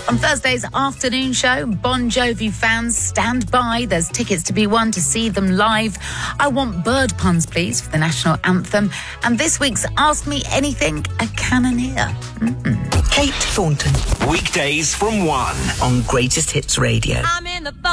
On Thursday's afternoon show, Bon Jovi fans, stand by. There's tickets to be won to see them live. I want bird puns, please, for the national anthem. And this week's Ask Me Anything, a cannoneer. Kate Thornton. Weekdays from 1 on Greatest Hits Radio. I'm in the